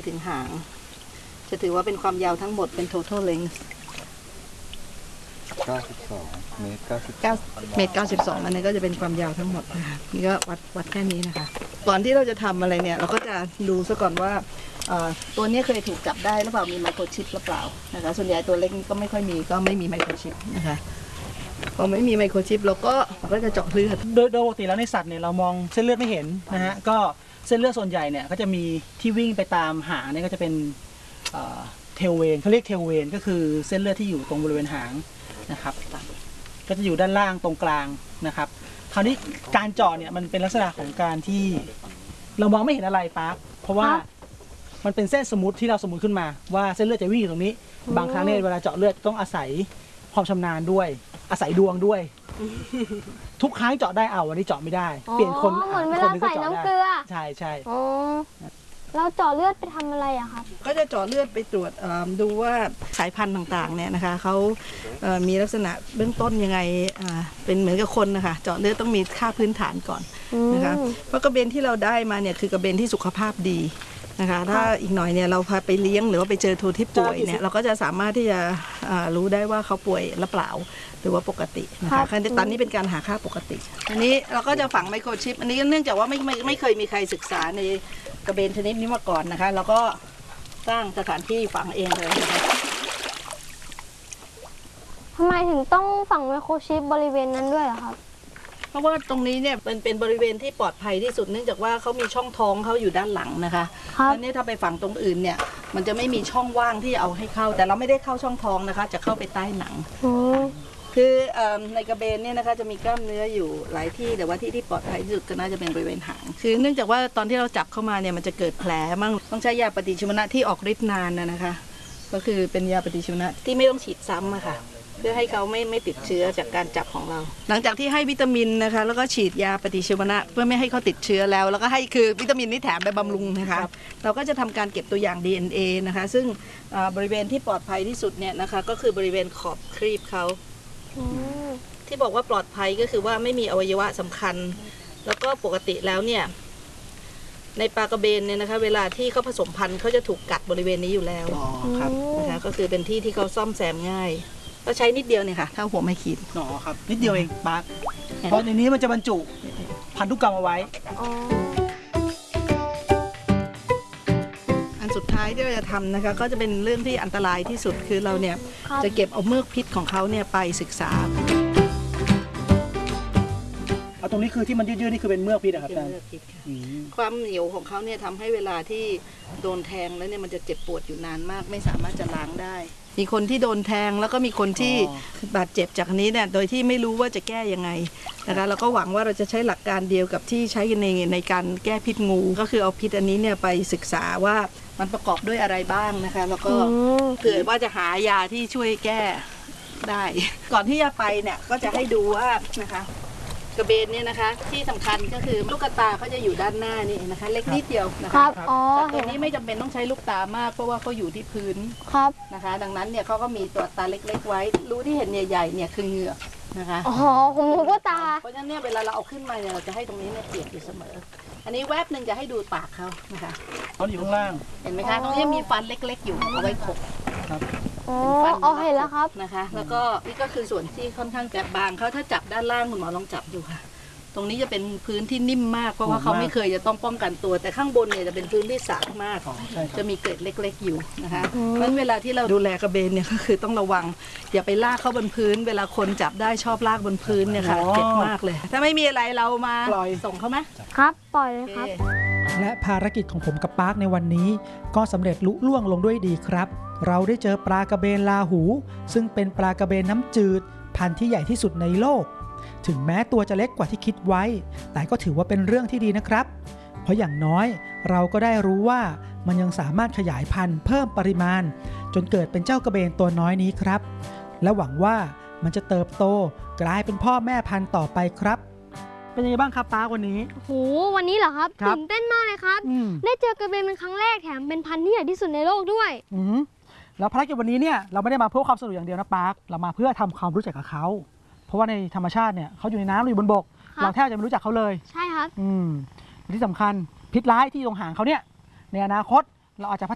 ถึงหางจะถือว่าเป็นความยาวทั้งหมดเป็น total length 92 เมตร 9 เมตร 92อันนี้ก็จะเป็นความยาวทั้งหมดนะคะนี่ก็วัดแค่นี้นะคะก่อนที่เราจะทำอะไรเนี่ยเราก็จะดูซะก่อนว่าตัวนี้เคยถูกจับได้หรือเปล่ามีไมโครชิปหรือเปล่านะคะส่วนใหญ่ตัวเล็กก็ไม่ค่อยมีก็ไม่มีไมโครชิปนะคะพอไม่มีไมโครชิปเราก็จะเจาะเลือดโดยปกติแล้วในสัตว์เนี่ยเรามองเส้นเลือดไม่เห็นนะฮะก็เส้นเลือดส่วนใหญ่เนี่ยก็จะมีที่วิ่งไปตามหางเนี่ยก็จะเป็นเทลเวนเขาเรียกเทลเวนก็คือเส้นเลือดที่อยู่ตรงบริเวณหางนะครับก็จะอยู่ด้านล่างตรงกลางนะครับคราวนี้การเจาะเนี่ยมันเป็นลักษณะของการที่เรามองไม่เห็นอะไรปั๊บเพราะว่ามันเป็นเส้นสมมติที่เราสมมติขึ้นมาว่าเส้นเลือดจะวิ่งอยู่ตรงนี้บางครั้งเนี่ยเวลาเจาะเลือดต้องอาศัยความชำนาญด้วยอาศัยดวงด้วยทุกครั้งเจาะได้วันนี้เจาะไม่ได้เปลี่ยนคนเหมือนเวลาใส่น้ำเกลือใช่ใช่เราเจาะเลือดไปทำอะไรอะครับก็จะเจาะเลือดไปตรวจดูว่าสายพันธุ์ต่างๆเนี่ยนะคะเขามีลักษณะเบื้องต้นยังไงเป็นเหมือนกับคนนะคะเจาะเลือดต้องมีค่าพื้นฐานก่อนนะคะเพราะกระเบนที่เราได้มาเนี่ยคือกระเบนที่สุขภาพดีนะคะถ้าอีกหน่อยเนี่ยเราพาไปเลี้ยงหรือว่าไปเจอโทที่ป่วยเนี่ยเราก็จะสามารถที่จะรู้ได้ว่าเขาป่วยหรือเปล่าหรือว่าปกตินะคะตอนนี้เป็นการหาค่าปกติอันนี้เราก็จะฝังไมโครชิปอันนี้เนื่องจากว่าไม่เคยมีใครศึกษาในกระเบนชนิดนี้มาก่อนนะคะเราก็สร้างสถานที่ฝังเองเลยนะคะทำไมถึงต้องฝังไมโครชิปบริเวณนั้นด้วยล่ะครับเพราะว่าตรงนี้เนี่ยเป็นบริเวณที่ปลอดภัยที่สุดเนื่องจากว่าเขามีช่องท้องเขาอยู่ด้านหลังนะคะแล้วนี่ถ้าไปฝังตรงอื่นเนี่ยมันจะไม่มีช่องว่างที่จะเอาให้เข้าแต่เราไม่ได้เข้าช่องท้องนะคะจะเข้าไปใต้หนังคือในกระเบนเนี่ยนะคะจะมีกล้ามเนื้ออยู่หลายที่แต่ว่าที่ปลอดภัยที่สุดก็น่าจะเป็นบริเวณหางคือเนื่องจากว่าตอนที่เราจับเข้ามาเนี่ยมันจะเกิดแผลมั่งต้องใช้ยาปฏิชีวนะที่ออกฤทธิ์นานนะคะก็คือเป็นยาปฏิชีวนะที่ไม่ต้องฉีดซ้ำอะค่ะเพื่อให้เขาไม่ติดเชื้อจากการจับของเราหลังจากที่ให้วิตามินนะคะแล้วก็ฉีดยาปฏิชีวนะเพื่อไม่ให้เขาติดเชื้อแล้วก็ให้คือวิตามินนี่แถมไปบำรุงนะคะเราก็จะทำการเก็บตัวอย่าง DNA นะคะซึ่งบริเวณที่ปลอดภัยที่สุดเนี่ยนะคะก็คือบริเวณขอบครีบเขาที่บอกว่าปลอดภัยก็คือว่าไม่มีอวัยวะสำคัญแล้วก็ปกติแล้วเนี่ยในปลากระเบนเนี่ยนะคะเวลาที่เขาผสมพันธุ์เขาจะถูกกัดบริเวณนี้อยู่แล้วนะคะก็คือเป็นที่ที่เขาซ่อมแซมง่ายก็ใช้นิดเดียวเนี่ยค่ะเท่าหัวไม้ขีดครับนิดเดียวเองปาร์คเพราะในนี้มันจะบรรจุพันธุกรรมเอาไว้อันสุดท้ายที่เราจะทำนะคะก็จะเป็นเรื่องที่อันตรายที่สุดคือเราเนี่ยจะเก็บเอาเมือกพิษของเขาเนี่ยไปศึกษาเอาตรงนี้คือที่มันยืดๆนี่คือเป็นเมือกพิษนะครับอาจารย์ความเหนียวของเขาเนี่ยทำให้เวลาที่โดนแทงแล้วเนี่ยมันจะเจ็บปวดอยู่นานมากไม่สามารถจะล้างได้มีคนที่โดนแทงแล้วก็มีคนที่บาดเจ็บจากนี้เนี่ยโดยที่ไม่รู้ว่าจะแก้ยังไงนะคะเราก็หวังว่าเราจะใช้หลักการเดียวกับที่ใช้ในการแก้พิษงูก็คือเอาพิษอันนี้เนี่ยไปศึกษาว่ามันประกอบด้วยอะไรบ้างนะคะแล้วก็เผื่อว่าจะหายาที่ช่วยแก้ได้ก่อนที่จะไปเนี่ยก็จะให้ดูว่านะคะกระเบนเนี่ยนะคะที่สำคัญก็คือลูกตาเขาจะอยู่ด้านหน้านี่นะคะเล็กนิดเดียวนะคะแต่ตัวนี้ไม่จำเป็นต้องใช้ลูกตามากเพราะว่าเขาอยู่ที่พื้นนะคะดังนั้นเนี่ยเขาก็มีตัวตาเล็กๆไว้รูที่เห็นใหญ่ๆเนี่ยคือเหงือกนะคะอ๋อผมนึกว่าตาเพราะฉะนั้นเนี่ยเวลาเราเอาขึ้นมาเนี่ยเราจะให้ตรงนี้เนี่ยเปียกอยู่เสมออันนี้แวบหนึ่งจะให้ดูปากเขานะคะเขาอยู่ข้างล่างเห็นไหมคะตรงนี้มีฟันเล็กๆอยู่เอาไว้ขบอ๋อเห็นแล้วครับนะคะแล้วก็นี่ก็คือส่วนที่ค่อนข้างจะบางเขาถ้าจับด้านล่างคุณหมอลองจับดูค่ะตรงนี้จะเป็นพื้นที่นิ่มมากเพราะว่าเขาไม่เคยจะต้องป้องกันตัวแต่ข้างบนเนี่ยจะเป็นพื้นที่สากมากจะมีเกล็ดเล็กๆอยู่นะคะเพราะฉะนั้นเวลาที่เราดูแลกระเบนเนี่ยก็คือต้องระวังอย่าไปลากเข้าบนพื้นเวลาคนจับได้ชอบลากบนพื้นเนี่ยค่ะเจ็บมากเลยถ้าไม่มีอะไรเรามาส่งเขาไหมครับปล่อยเลยครับและภารกิจของผมกับปาร์คในวันนี้ก็สำเร็จลุล่วงลงด้วยดีครับเราได้เจอปลากระเบนลาหูซึ่งเป็นปลากระเบนน้ำจืดพันธุ์ที่ใหญ่ที่สุดในโลกถึงแม้ตัวจะเล็กกว่าที่คิดไว้แต่ก็ถือว่าเป็นเรื่องที่ดีนะครับเพราะอย่างน้อยเราก็ได้รู้ว่ามันยังสามารถขยายพันธุ์เพิ่มปริมาณจนเกิดเป็นเจ้ากระเบนตัวน้อยนี้ครับและหวังว่ามันจะเติบโตกลายเป็นพ่อแม่พันธุ์ต่อไปครับเป็นยังไงบ้างครับป้าวันนี้โหวันนี้เหรอครับตื่นเต้นมากเลยครับได้เจอกระเบนเป็นครั้งแรกแถมเป็นพันธุ์ที่ใหญ่ที่สุดในโลกด้วยแล้วภารกิจวันนี้เนี่ยเราไม่ได้มาเพื่อความสนุกอย่างเดียวนะปาร์คเรามาเพื่อทำความรู้จักกับเขาเพราะว่าในธรรมชาติเนี่ยเขาอยู่ในน้ำหรือบนบกเราแทบจะไม่รู้จักเขาเลยใช่ครับที่สำคัญพิษร้ายที่ตรงหางเขาเนี่ยในอนาคตเราอาจจะพั